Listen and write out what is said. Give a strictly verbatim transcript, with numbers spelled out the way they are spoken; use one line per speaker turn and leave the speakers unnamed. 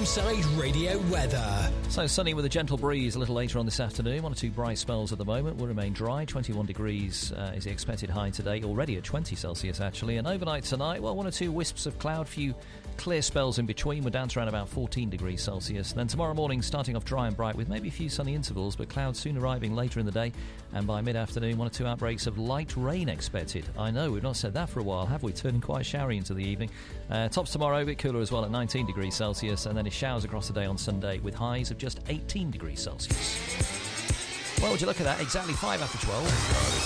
Inside Radio weather.
So sunny with a gentle breeze a little later on this afternoon. One or two bright spells at the moment. Will remain dry. twenty-one degrees uh, is the expected high today. Already at twenty Celsius, actually. And overnight tonight, well, one or two wisps of cloud. Few clear spells in between. We're down to around about fourteen degrees Celsius. Then tomorrow morning, starting off dry and bright with maybe a few sunny intervals, but clouds soon arriving later in the day. And by mid-afternoon, one or two outbreaks of light rain expected. I know, we've not said that for a while, have we? Turning quite showery into the evening. Uh, tops tomorrow, a bit cooler as well at nineteen degrees Celsius. And then it showers across the day on Sunday with highs of just eighteen degrees Celsius. Well, would you look at that? Exactly five after twelve.